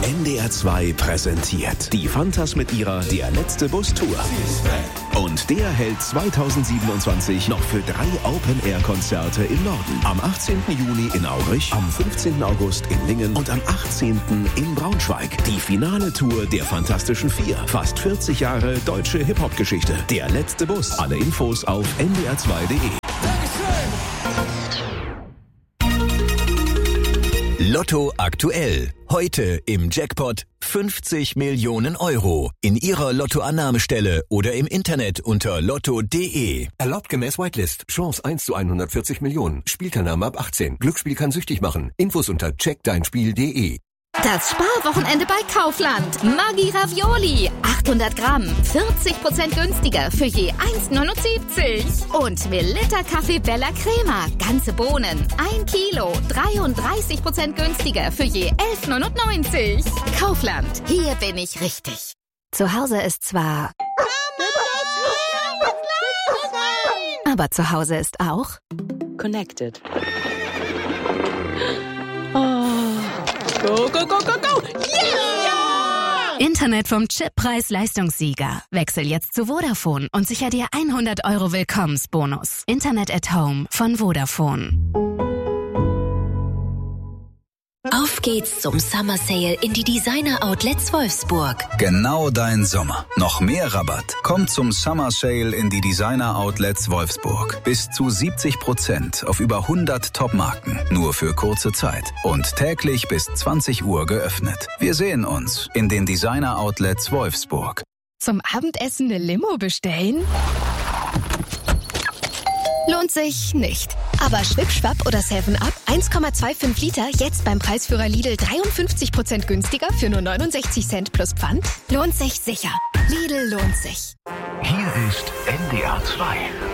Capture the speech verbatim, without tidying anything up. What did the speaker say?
N D R zwei präsentiert die Fantas mit ihrer Der letzte Bus Tour. Und der hält zweitausendsiebenundzwanzig noch für drei Open-Air-Konzerte im Norden. Am achtzehnten Juni in Aurich, am fünfzehnten August in Lingen und am achtzehnten in Braunschweig. Die finale Tour der Fantastischen Vier. Fast vierzig Jahre deutsche Hip-Hop-Geschichte. Der letzte Bus. Alle Infos auf n d r zwei punkt d e. Lotto aktuell. Heute im Jackpot fünfzig Millionen Euro. In Ihrer Lottoannahmestelle oder im Internet unter lotto punkt d e. Erlaubt gemäß Whitelist. Chance eins zu hundertvierzig Millionen. Spielteilnahme ab achtzehn. Glücksspiel kann süchtig machen. Infos unter check dein spiel punkt d e. Das Sparwochenende bei Kaufland. Maggi Ravioli. achthundert Gramm. vierzig Prozent günstiger für je eins neunundsiebzig. Und Melitta Kaffee Bella Crema. Ganze Bohnen. ein Kilo. dreiunddreißig Prozent günstiger für je elf neunundneunzig. Kaufland. Hier bin ich richtig. Zu Hause ist zwar... Aber zu Hause ist auch... Connected. Oh. Go, go, go, go, go! Yeah! Internet vom Chip Preis-Leistungssieger. Wechsel jetzt zu Vodafone und sicher dir hundert Euro Willkommensbonus. Internet at Home von Vodafone. Auf geht's zum Summer Sale in die Designer Outlets Wolfsburg. Genau dein Sommer. Noch mehr Rabatt. Kommt zum Summer Sale in die Designer Outlets Wolfsburg. Bis zu siebzig Prozent auf über hundert Top-Marken. Nur für kurze Zeit. Und täglich bis zwanzig Uhr geöffnet. Wir sehen uns in den Designer Outlets Wolfsburg. Zum Abendessen eine Limo bestellen? Lohnt sich nicht. Aber Schwipp-Schwapp oder seven up eins Komma fünfundzwanzig Liter jetzt beim Preisführer Lidl dreiundfünfzig Prozent günstiger für nur neunundsechzig Cent plus Pfand? Lohnt sich sicher. Lidl lohnt sich. Hier ist N D R zwei.